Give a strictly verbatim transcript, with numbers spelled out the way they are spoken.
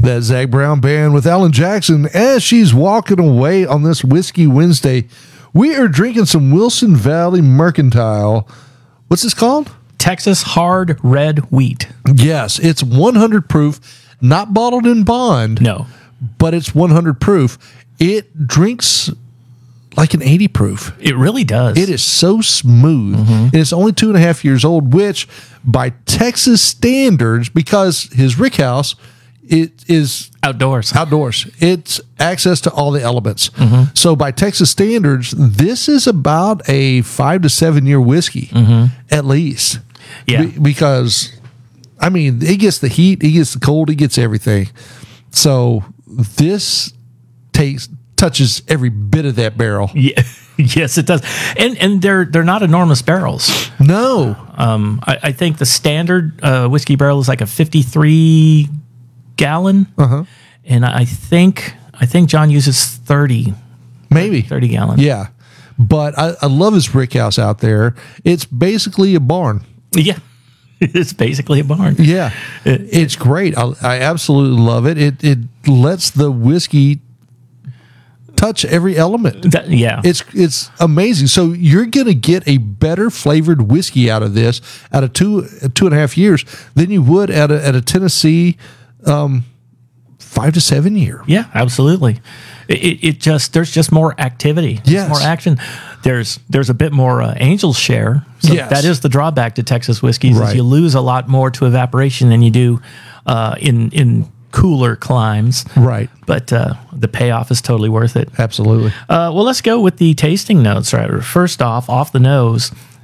That Zach Brown Band with Alan Jackson as she's walking away on this Whiskey Wednesday. We are drinking some Wilson Valley Mercantile. What's this called? Texas Hard Red Wheat. Yes, it's one hundred proof, not bottled in bond. No. But it's one hundred proof. It drinks like an eighty proof. It really does. It is so smooth. Mm-hmm. And it's only two and a half years old, which by Texas standards, because his rick house, it is outdoors. Outdoors. It's access to all the elements. Mm-hmm. So by Texas standards, this is about a five to seven year whiskey, mm-hmm. at least. Yeah. Be- because, I mean, it gets the heat, it gets the cold, it gets everything. So this takes touches every bit of that barrel. Yeah. Yes, it does. And and they're they're not enormous barrels. No. Um, I, I think the standard uh, whiskey barrel is like a fifty-three gallon, uh-huh. and I think I think John uses thirty, maybe thirty gallon. Yeah, but I, I love his rick house out there. It's basically a barn. Yeah, it's basically a barn. Yeah, it, it's great. I, I absolutely love it. It it lets the whiskey touch every element. That, yeah, it's it's amazing. So you're gonna get a better flavored whiskey out of this, out of two two and a half years, than you would at a, at a Tennessee. Um, five to seven year. Yeah, absolutely. It, it just there's just more activity. Yes. More action. There's there's a bit more uh, Angel's share. So yes. That is the drawback to Texas whiskeys. Right. Is you lose a lot more to evaporation than you do uh, in in cooler climes. Right. But uh, the payoff is totally worth it. Absolutely. Uh, well, let's go with the tasting notes. Right. First off, off the nose,